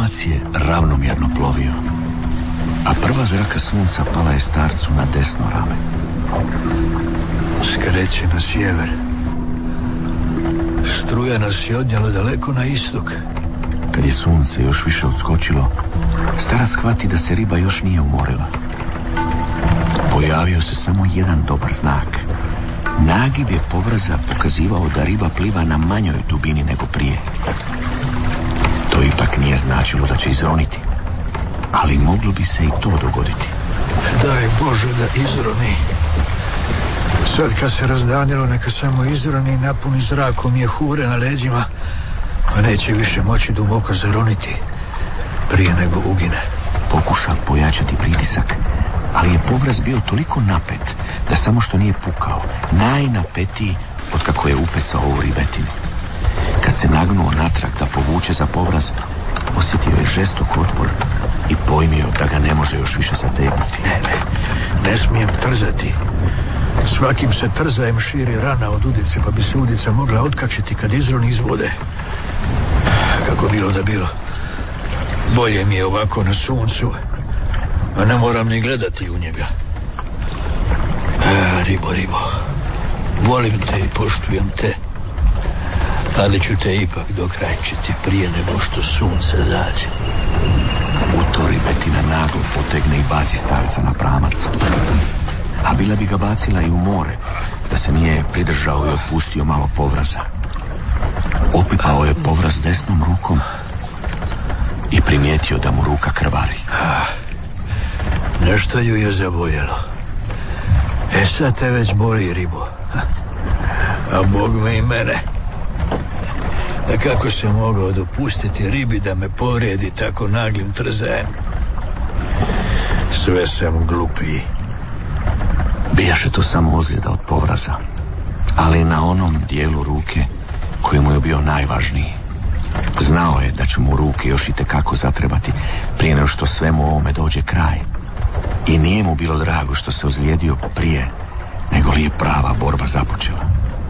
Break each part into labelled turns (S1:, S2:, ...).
S1: Palac je ravnomjerno plovio, a prva zraka sunca pala je starcu na desno rame.
S2: Skreće na sjever. Struja nas je odnijela daleko na istok.
S1: Kad je sunce još više odskočilo, starac shvati da se riba još nije umorila. Pojavio se samo jedan dobar znak. Nagib je povrza pokazivao da riba pliva na manjoj dubini nego prije. To ipak nije značilo da će izroniti, ali moglo bi se i to dogoditi.
S2: Daj Bože da izroni. Sad kad se razdanilo, neka samo izroni i napuni zrakom mjehure na leđima, pa neće više moći duboko zaroniti prije nego ugine.
S1: Pokuša pojačati pritisak, ali je povraz bio toliko napet da samo što nije pukao, najnapetiji otkako je upecao ovu ribetinu. Kad se nagnuo natrag da povuče za povraz, osjetio je žestok otpor i pojmio da ga ne može još više zategnuti.
S2: Ne smijem trzati. Svakim se trzajem širi rana od udice, pa bi se udica mogla otkačiti kad izroni iz vode. Kako bilo da bilo, bolje mi je ovako na suncu, a ne moram ni gledati u njega. Ribo, volim te i poštujem te, ali ću te ipak dokrajčiti prije nego što sunce zađe.
S1: U to ribetina naglo potegne i baci starca na pramac. A bila bi ga bacila i u more, da se nije pridržao i otpustio malo povraza. Opipao je povraz desnom rukom i primijetio da mu ruka krvari.
S2: Nešto ju je zaboljelo. Sad te već boli, ribo. A Bog me i mene. A kako sam mogao dopustiti ribi da me povrijedi tako naglim trzajem? Sve sam gluplji.
S1: Bijaše to samo ozljeda od povraza, ali na onom dijelu ruke koji mu je bio najvažniji. Znao je da će mu ruke još i tekako zatrebati prije nego što svemu ovome dođe kraj. I nije mu bilo drago što se ozlijedio prije nego li je prava borba započela.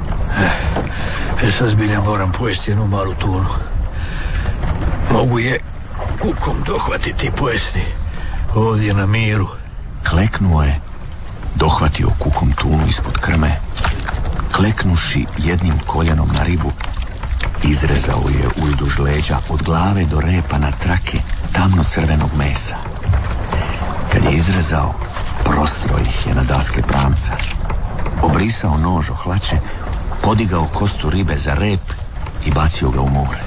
S2: Sad zbilja moram pojesti jednu malu tunu. Mogu je kukom dohvatiti i pojesti ovdje na miru.
S1: Kleknuo je, dohvatio kukom tunu ispod krme, kleknuši jednim koljenom na ribu, izrezao je uzduž leđa od glave do repa na trake tamno crvenog mesa. Kad je izrezao, prostro ih je na daske pramca, obrisao nož o hlače, podigao kostu ribe za rep i bacio ga u more.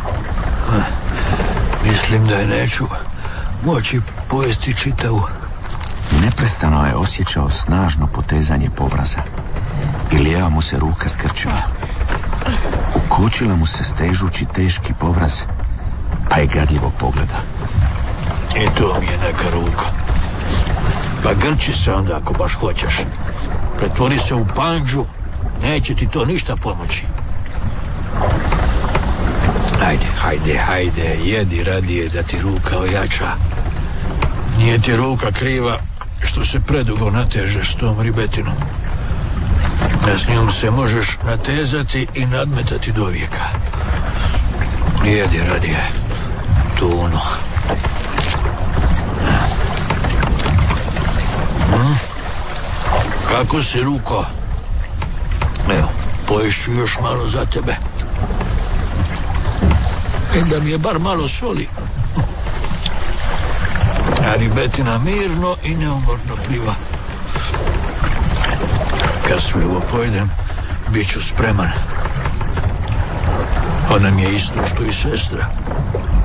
S2: Mislim da je neću moći pojesti čitavu.
S1: Neprestano je osjećao snažno potezanje povraza i lijeva mu se ruka skrčila. Ukočila mu se stežući teški povraz, pa je gadljivo pogleda.
S2: I to mi je neka ruka. Pa grči se onda ako baš hoćeš. Pretvori se u pandžu, neće ti to ništa pomoći. Hajde, jedi radije da ti ruka ojača. Nije ti ruka kriva što se predugo natežeš s tom ribetinom. A s njom se možeš natezati i nadmetati do vijeka. Jedi radije tunu. Kako si, ruko? Evo, poješću još malo za tebe. Da mi je bar malo soli. A ribetina mirno i neumorno pliva. Kad sve ovo pojedem, bit ću spreman. Ona mi je isto što i sestra.